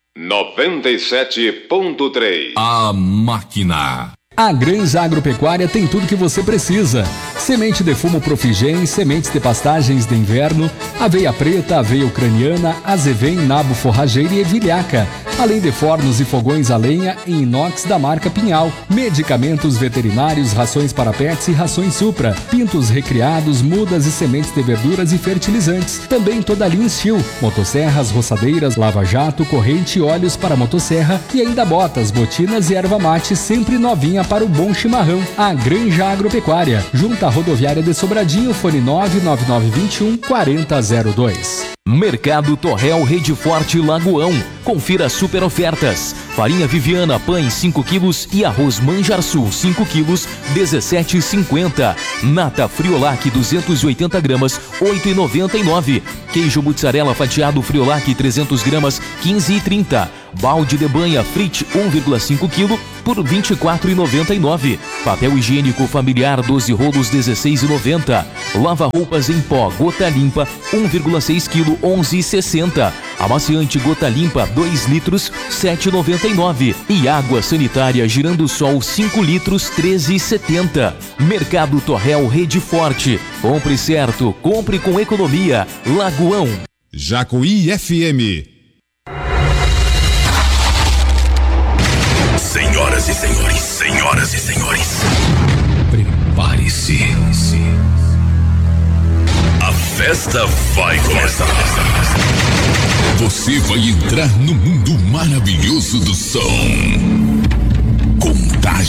97.3. A Máquina. A Granja Agropecuária tem tudo que você precisa. Semente de fumo Profigen, sementes de pastagens de inverno, aveia preta, aveia ucraniana, azevém, nabo forrageiro e ervilhaca. Além de fornos e fogões a lenha em inox da marca Pinhal. Medicamentos veterinários, rações para pets e rações Supra. Pintos recriados, mudas e sementes de verduras e fertilizantes. Também toda a linha Steel. Motosserras, roçadeiras, lava-jato, corrente e óleos para motosserra. E ainda botas, botinas e erva mate sempre novinha para o bom chimarrão. A Granja Agropecuária. Junto à rodoviária de Sobradinho, fone 99921-4002. Mercado Torréu Rede Forte Lagoão. Confira super ofertas. Farinha Viviana Pães 5 quilos e arroz Manjar Sul 5 quilos 17,50. Nata Friolac 280 gramas 8,99. Queijo mussarela fatiado Friolac 300 gramas 15,30. Balde de banha Frit 1,5 kg por 24,99. Papel higiênico familiar 12 rolos 16,90. Lava roupas em pó Gota Limpa 1,6 kg 11,60. Amaciante Gota Limpa 2 litros 7,99. E água sanitária Girando Sol 5 litros 13,70. Mercado Torréu Rede Forte. Compre certo, compre com economia. Lagoão. Jacuí FM. Senhoras e senhores, senhoras e senhores, Prepare-se. A festa vai começar. Você vai entrar no mundo maravilhoso do som.